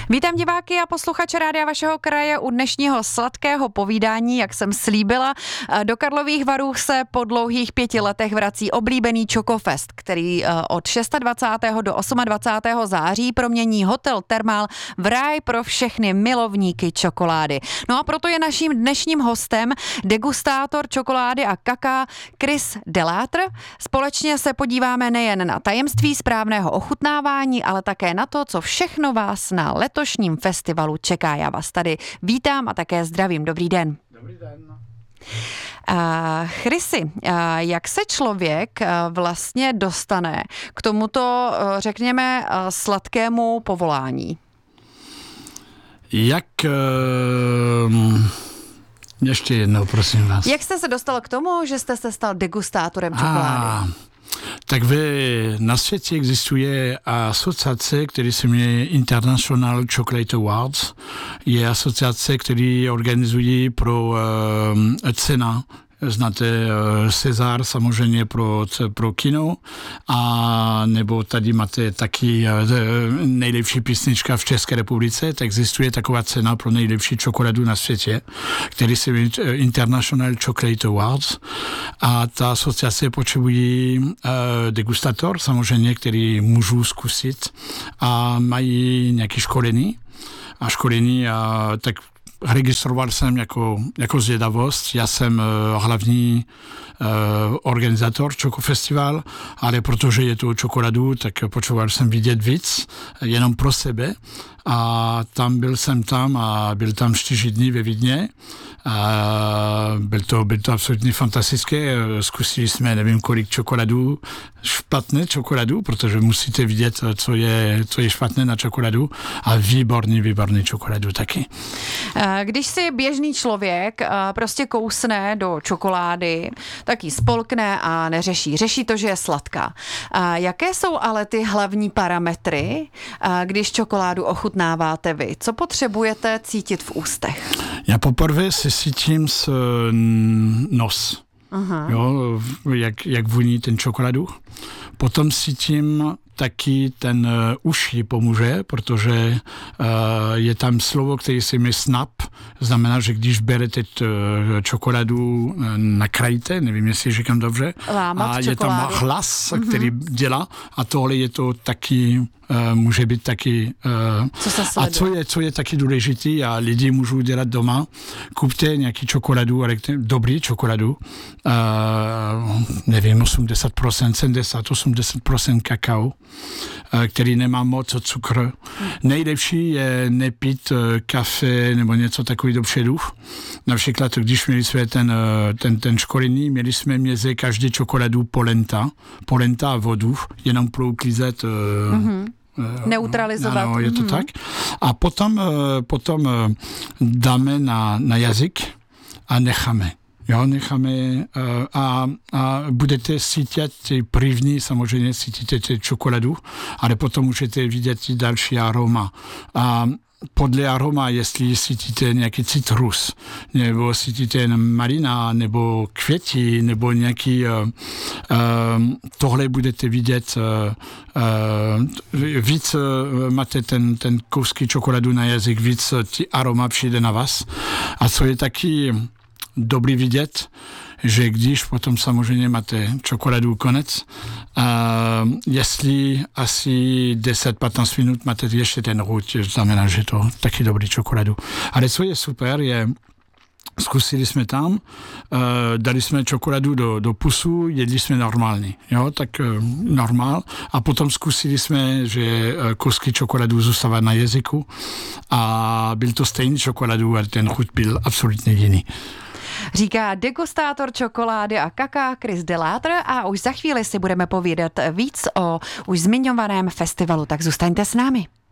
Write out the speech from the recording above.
Vítám diváky a posluchače Rádia vašeho kraje u dnešního sladkého povídání, jak jsem slíbila. Do Karlových Varů se po dlouhých 5 letech vrací oblíbený Čokofest, který od 26. do 28. září promění hotel Thermal v ráj pro všechny milovníky čokolády. No a proto je naším dnešním hostem degustátor čokolády a kaká Chris Delattre. Společně se podíváme nejen na tajemství správného ochutnávání, ale také na to, co všechno vás na letošním festivalu čeká. Já vás tady vítám a také zdravím. Dobrý den. Dobrý den. Chrisi, jak se člověk vlastně dostane k tomuto, řekněme, sladkému povolání? Ještě jednou, prosím vás. Jak jste se dostal k tomu, že jste se stal degustátorem čokolády? Tak na světě existuje asociace, která se jmenuje International Chocolate Awards. Je asociace, která organizuje pro cena. Znáte César samozřejmě pro kino, a nebo tady máte taky nejlepší písnička v České republice, tak existuje taková cena pro nejlepší čokoládu na světě, který se jmenuje International Chocolate Awards, a ta asociace potřebuje degustator, samozřejmě, který můžu zkusit, a mají nějaké školení, tak registroval jsem jako zvědavost. Já jsem hlavní organizátor Čokofestival, ale protože je to čokoládu, tak potřeboval jsem vidět víc, jenom pro sebe. A byl tam 4 dny ve Vídně. Byl to absolutně fantastické. Zkusili jsme nevím kolik čokoládu, špatné čokoládu, protože musíte vidět, co je špatné na čokoládu, a výborný čokoládu taky. Když si běžný člověk prostě kousne do čokolády, tak ji spolkne a řeší to, že je sladká. Jaké jsou ale ty hlavní parametry, když čokoládu ochutnáváte vy? Co potřebujete cítit v ústech? Já poprvé se cítím z nos. Aha. Jo, jak voní ten čokoládu. Potom cítím taky ten uši pomůže, protože je tam slovo, které se jmenuje snap. Znamená, že když berete čokoládu, nakrájíte, nevím, jestli říkám dobře, a je tam hlas, který dělá, a tohle je to taky, může být taky. A co je taky důležité, a lidi můžou dělat doma, kupte nějaký čokoládu, ale dobrý čokoládu, nevím, 80%, 70-80% kakao, který nemá moc cukru. Nejlepší je nepít kafe nebo něco takový dopředu. Například, když měli jsme ten školení, měli jsme mezi každý čokoládu polenta a vodu, jenom pro uklízet. Neutralizovat. Ano, je to tak. A potom dáme na jazyk a necháme. Jo, necháme a budete cítit první, samozřejmě cítíte čokoládu, ale potom můžete vidět i další aroma. A podle aroma, jestli cítíte nějaký citrus, nebo cítíte malina, nebo květy, nebo nějaký, tohle budete vidět víc, máte ten kousky čokoládu na jazyk, víc ty aroma přijde na vás. A co je taky dobrý vidět, že když potom samozřejmě máte čokoládu konec, jestli asi 10-15 minut máte ještě ten chuť, znamená, že to taky dobrý čokoládu. Ale co je super, zkusili jsme tam, dali jsme čokoládu do pusu, jedli jsme normálně, jo, tak normál, a potom zkusili jsme, že kousky čokoládu zůstává na jazyku, a byl to stejný čokoládu, ale ten chuť byl absolutně jiný. Říká degustátor čokolády a kaká Chris Delattre, a už za chvíli si budeme povídat víc o už zmiňovaném festivalu, tak zůstaňte s námi.